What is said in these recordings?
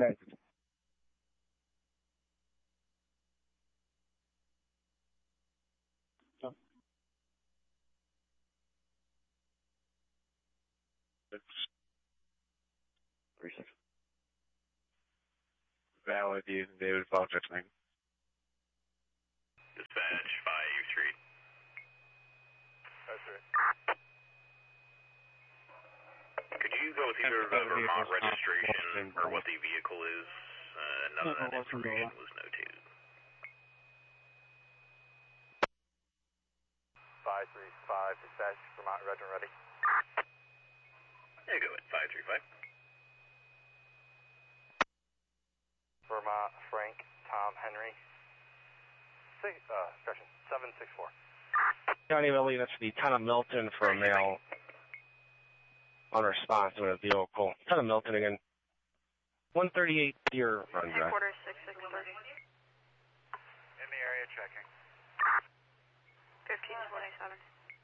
Okay. Valid, David Falchuk's name. Dispatch 5-3. That's right. Could you go with either the Vermont registration or what the vehicle is? None of that information was notated. 535, dispatch, Vermont Regiment ready. Yeah, go ahead, 535. Vermont, Frank, Tom, Henry. Expression 764. County Valley, that's the town of Milton for a male on response to a vehicle. Town of Milton again. 138 Deer Run Drive. Headquarters 663. In the area, checking. 1527.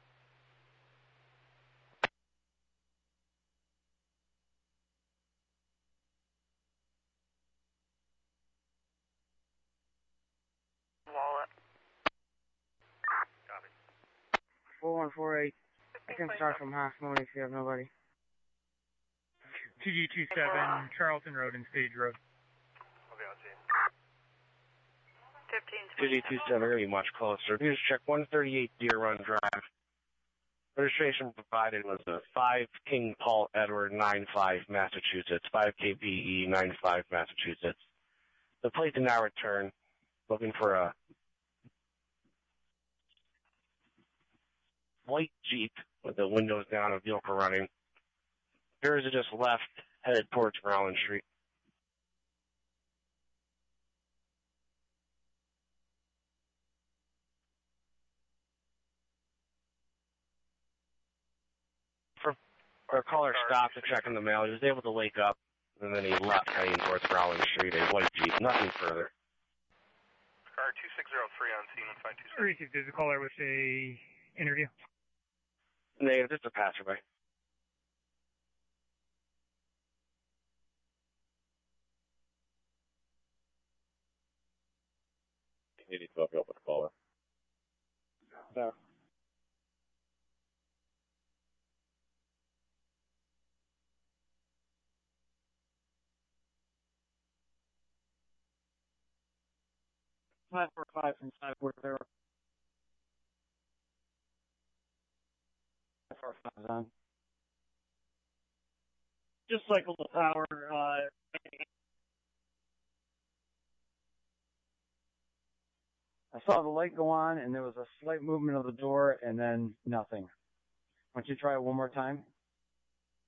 Wallet. Copy. 4148. I can start from Half Moon if you have nobody. TG27, Charlton Road and Stage Road. I'll be on scene. 1527. 227 are going to be much closer. You just check 138 Deer Run Drive. Registration provided was a 5 King Paul Edward 95 Massachusetts, 5 KPE 95 Massachusetts. The plate did not return. Looking for a white Jeep with the windows down, a vehicle running. Yours are just left, headed towards Rowland Street. Our caller stopped to check in the mail. He was able to wake up, and then he left heading towards Rowland Street, a white Jeep. Nothing further. Car 2603 on scene, 1527. Received. There's a caller with a interview. Negative, just a passerby. You need to help with the caller. So. Five four five from 540. 545 is on. Just cycle the power. I saw the light go on, and there was a slight movement of the door, and then nothing. Why don't you try it one more time?